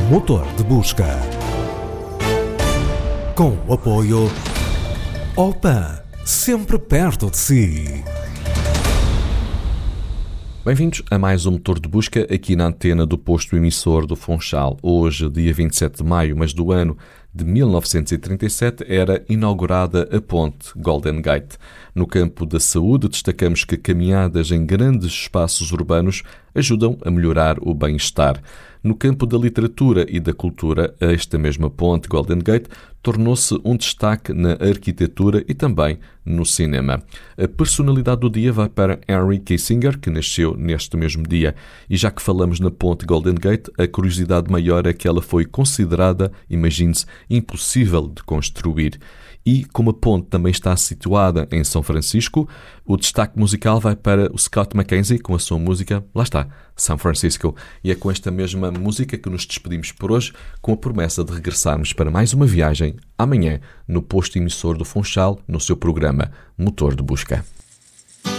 Motor de busca. Com o apoio Opa, sempre perto de si. Bem-vindos a mais um Motor de Busca aqui na antena do posto emissor do Funchal. Hoje, dia 27 de maio, mas do ano de 1937, era inaugurada a ponte Golden Gate. No campo da saúde, destacamos que caminhadas em grandes espaços urbanos ajudam a melhorar o bem-estar. No campo da literatura e da cultura, esta mesma ponte Golden Gate tornou-se um destaque na arquitetura e também no cinema. A personalidade do dia vai para Henry Kissinger, que nasceu neste mesmo dia. E já que falamos na ponte Golden Gate, a curiosidade maior é que ela foi considerada, imagine-se, impossível de construir. E como a ponte também está situada em São Francisco, o destaque musical vai para o Scott McKenzie com a sua música, lá está, São Francisco. E é com esta mesma música que nos despedimos por hoje, com a promessa de regressarmos para mais uma viagem amanhã no posto emissor do Funchal, no seu programa Motor de Busca.